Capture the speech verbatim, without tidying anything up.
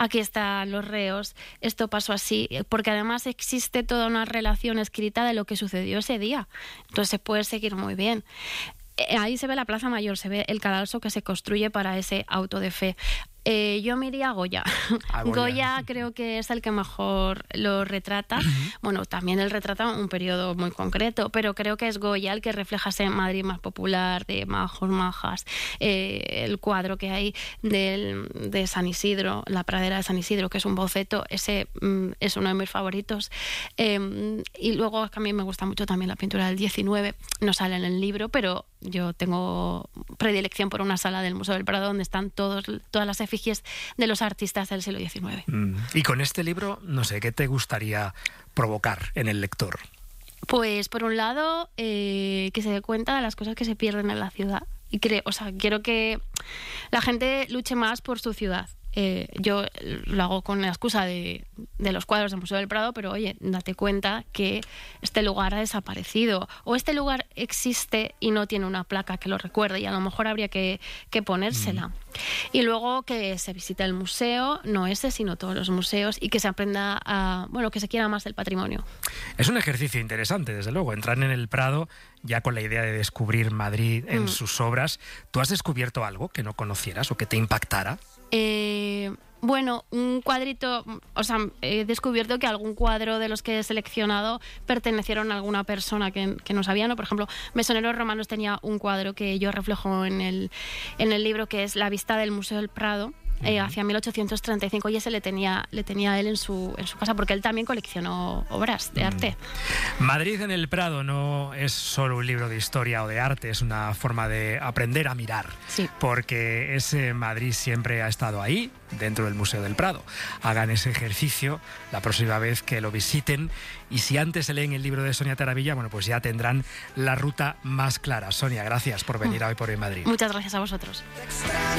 aquí están los reos, esto pasó así, porque además existe toda una relación escrita de lo que sucedió ese día. Entonces se puede seguir muy bien. Ahí se ve la Plaza Mayor, se ve el cadalso que se construye para ese auto de fe. Eh, yo me iría a Goya. A Goya. Goya creo que es el que mejor lo retrata. Uh-huh. Bueno, también él retrata un periodo muy concreto, pero creo que es Goya el que refleja ese Madrid más popular, de majos, majas. Eh, el cuadro que hay del, de San Isidro, la pradera de San Isidro, que es un boceto, ese mm, es uno de mis favoritos. Eh, y luego a mí me gusta mucho también la pintura del diecinueve. No sale en el libro, pero yo tengo predilección por una sala del Museo del Prado donde están todos, todas las efigies de los artistas del siglo diecinueve. Mm. Y con este libro, no sé, ¿qué te gustaría provocar en el lector? Pues, por un lado, eh, que se dé cuenta de las cosas que se pierden en la ciudad. Y creo, o sea, quiero que la gente luche más por su ciudad. Eh, yo lo hago con la excusa de, de los cuadros del Museo del Prado, pero oye, date cuenta que este lugar ha desaparecido o este lugar existe y no tiene una placa que lo recuerde y a lo mejor habría que, que ponérsela. Mm. Y luego que se visite el museo, no ese, sino todos los museos, y que se aprenda a, bueno, que se quiera más del patrimonio. Es un ejercicio interesante, desde luego, entrar en el Prado ya con la idea de descubrir Madrid en mm. sus obras. ¿Tú has descubierto algo que no conocieras o que te impactara? Eh, bueno, un cuadrito, o sea, he descubierto que algún cuadro de los que he seleccionado pertenecieron a alguna persona que, que no sabía, ¿no? Por ejemplo, Mesoneros Romanos tenía un cuadro que yo reflejo en el, en el libro, que es La vista del Museo del Prado, eh, hacia mil ochocientos treinta y cinco, y ese le tenía, le tenía a él en su, en su casa, porque él también coleccionó obras de arte. Madrid en el Prado no es solo un libro de historia o de arte, es una forma de aprender a mirar, sí. Porque ese Madrid siempre ha estado ahí, dentro del Museo del Prado. Hagan ese ejercicio la próxima vez que lo visiten, y si antes se leen el libro de Sonia Taravilla, bueno, pues ya tendrán la ruta más clara. Sonia, gracias por venir a Hoy por Hoy Madrid. Muchas gracias a vosotros.